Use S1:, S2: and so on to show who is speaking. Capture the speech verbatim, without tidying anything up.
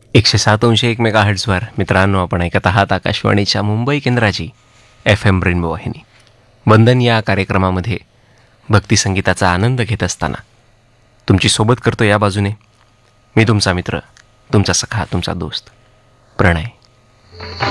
S1: एकशे सात अंश एक मेगा हर्ट्झवर मित्रांनो आपण ऐकत आहात आकाशवाणीच्या मुंबई केंद्राची एफ एम रेनबो वाहिनी. बंधन या कार्यक्रमामध्ये भक्तिसंगीताचा आनंद घेत असताना तुमची सोबत करतो या बाजूने मी तुमचा मित्र, तुमचा सखा, तुमचा दोस्त प्रणय.